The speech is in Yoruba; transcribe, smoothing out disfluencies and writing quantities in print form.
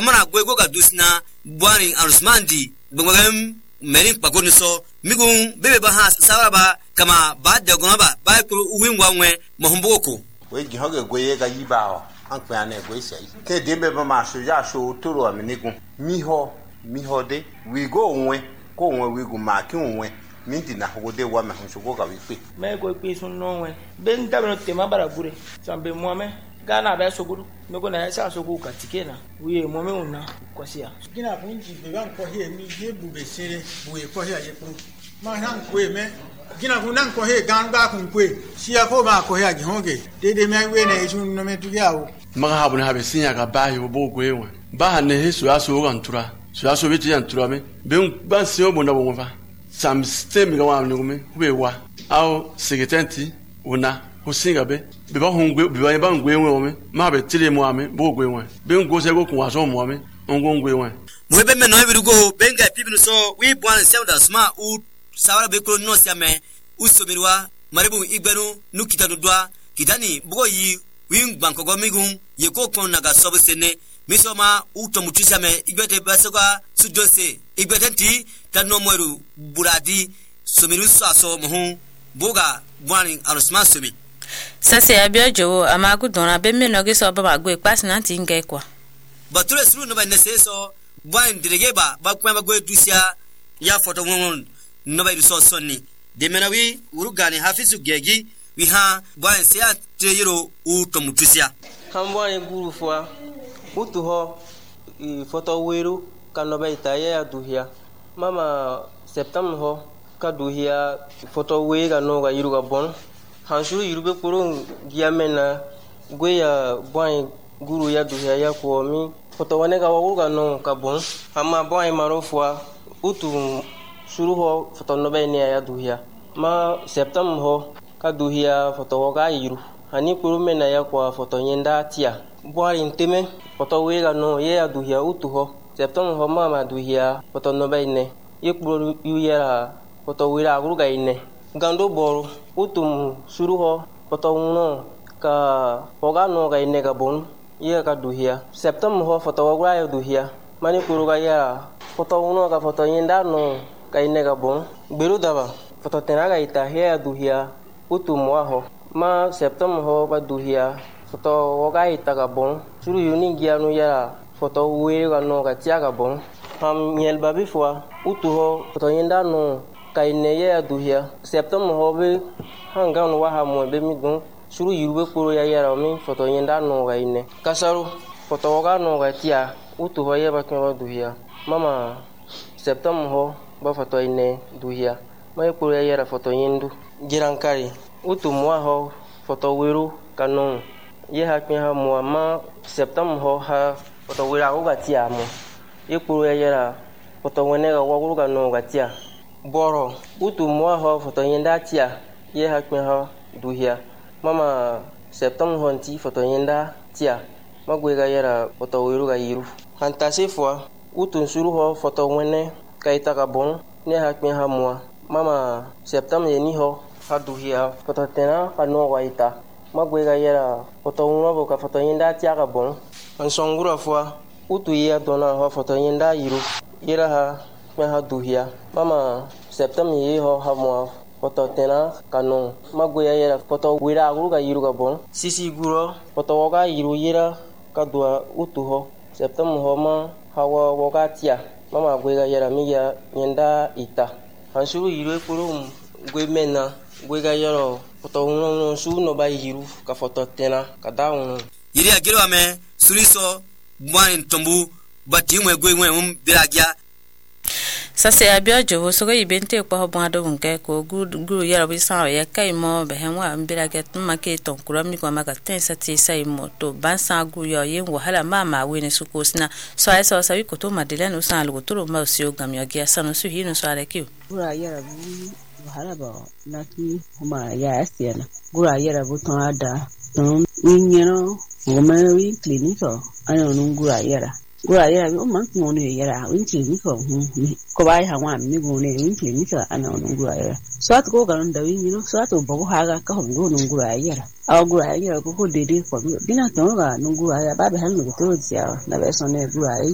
amana gwego ga dusna bwani arusmandi bangam merin pakoni so migun bebe ba ha sawaba kama ba da gona ba ku wingwa nwe mohumboko we gihoge gwe ga yibawa ankpe ane gwe sei ke dembe ba ma so ya so toro aminigun miho de we go nwe ko nwe we go ma ki nwe mindi na hode wa me hunso go ga we pe me go pe sun no nwe ben da no tema bara gure sambe mo me gana ba so guru me go na ya so go ka tikena we mo me una kwasia gina bunji be ban ko he mi ye bu be sere bu e ko he ye ko ma nan ko me gina ku nan ko he ganga kun ko siya ko ba ko he a jihonge dede me we na isu no me tugiawo maga habu na habe sinya ka ba yo bo gwewe ba ne hesu aso ga ntura so aso bi ti ntura me be ban se obo na bo fa sam stem ga wa ne we wa aw sekretenti una hosinga be ba hongwe be ba ngwewe o me ma be tire mo ame bo gwewe be ngo se go kun wa so mo ame ngo ngwewe mo be me no be go benga pibinu so we bwan se da sma u sawara be ko no siame usomirwa maribu igberu nukita dudwa kitani bugo yi wing bankogo migun yeko kon naga sobsene misoma utomutisha me igbete basoga sujose igbetenti tano mweru buradi somiru saso muhu boga bwani arusma somi sase abiojo amagu dona be menoge so baba gwe pass na tinga kwa bature suru no ba neseso bwani diregeba ba kwa gwe dusia ya foto won no ba so sonni de menawi urugani hafizu gegi wi ha bwani sia teyiro utomutisha hambwani guru fwa utuho foto weru kanoba itaya duhia mama septem ho ka duhia foto we ga no ga yiru ga bon hanshuru yirube kuro giamena gweya bwani guru ya duhia ya ko mi foto wane ga wagu ga no ka bon ama bwani marofwa utu suru ho foto no be ne ya duhia ma septem ho ka duhia foto ga yiru hani kuro mena ya kwa foto nyenda tia bwani nteme foto we ga no ye ya duhia utu ho septem ho mama duhia foto no be ne ye kuro yu ya foto we ra guru ga ine gando boro utum suru ho foto no ka hoga no ga ine ga bon ye ka duhia septem ho foto ga ya duhia mani kuro ga ya foto no ga foto nyenda no ga ine ga bon beru daba foto tena ga ita he ya duhia utum wa ho ma septem ho ba duhia foto ga ita ga bon suru yuni gia no ya foto we ga no ga tia ga bon ham nyel ba bi fwa utu ho foto nyenda no kaine ya duhia septem ho be hanga no wa ha mo be mi gun suru yurube kuro ya yara mi foto nyenda no ga ine kasaru foto ga no ga tia utu ho ya ba kan duhia mama septem ho ba foto ine duhia mai kuro ya yara foto nyendu girankari utu mo ho foto weru kanon ye ha kan ha mo ma septem ho ha foto wera ga tia mo ye kuro ya yara foto wene ga wa ga no ga tia boro utu mo ho foto nyenda tia ye ha kan ha duhia mama septem ho nti foto nyenda tia magwe ga yara foto weru ga yiru hantase fwa utu suru ho foto wene kaita ga bon ne ha kan ha mo mama septem ye ni ho ha duhia foto tena ka no wa ita magwe ga yara foto uno bo ka foto nyenda tia ga bon an songura fwa utu ye dona ho foto nyenda yiru yera ha ha duhia mama septem ye ho ha mo foto tena kanu magwe ya yera foto wira guru ga yiru ga bon sisi guro foto ga yiru yera ka dua utu ho septem ho ma hawa woga tia mama gwe ga yera mi ya nyenda ita hansuru yiru kuru gwe mena gwe ga yero foto no su no ba yiru ka foto tena ka daun yiri agiro ame suriso bwan tombu bati mwe gwe biragia sase abiojo so go ibente kwa hobado bunke ko guru yara bisa ya kai mo behenwa biragia tuma ke tonkura mi kwa maka tensa ti sai moto bansa gu yo yen wahala mama wene sukosna so ai so sawi ko to madelen usan lugo turo ma usio gamyo gia sanu su hinu so ale kiu gura yara bu wahala ba naki ma ya asiana gura yara bu ton ada ton winyero ngoma wi kliniko ana nungura yara gura yara bi o man ko ne yara win kliniko ko bai ha wa mi go ne win kliniko ana nungura yara so at go garan da winyero so at bo ha ga ka ho go nungura yara a gura yara ko dede ko dina ton ga nungura yara ba ba han go to tia na be so ne gura